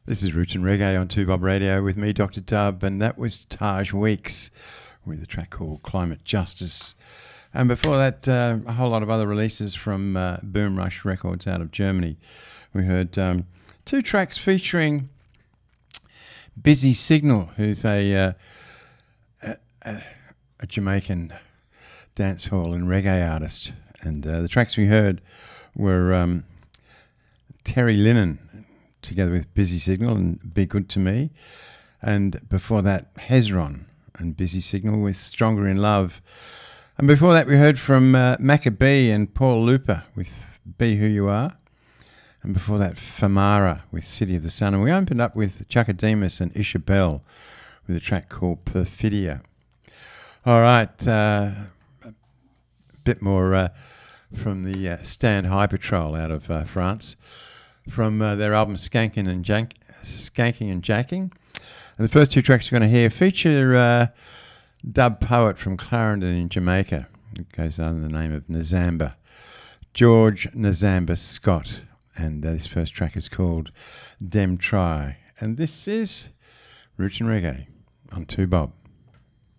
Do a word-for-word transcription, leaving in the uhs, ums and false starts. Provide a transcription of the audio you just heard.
This is Roots and Reggae on two Bob Radio with me, Doctor Dub, and that was Taj Weeks with a track called Climate Justice. And before that, uh, a whole lot of other releases from uh, Boom Rush Records out of Germany. We heard um, two tracks featuring Busy Signal, who's a, uh, a, a, a Jamaican dancehall and reggae artist. And uh, the tracks we heard were um, Terry Linen, together with Busy Signal and Be Good to Me. And before that, Hezron and Busy Signal with Stronger in Love. And before that, we heard from uh, Maccabee and Paul Luper with Be Who You Are. And before that, Famara with City of the Sun. And we opened up with Chakademus and Ishabel with a track called Perfidia. All right, uh, a bit more uh, from the uh, Stand High Patrol out of uh, France, from uh, their album Skanking and, Jank- Skanking and Jacking. And the first two tracks you're going to hear feature uh, dub poet from Clarendon in Jamaica. It goes under the name of Nazamba, George Nazamba Scott. And uh, this first track is called Dem Try. And this is Roots and Reggae on two Bob.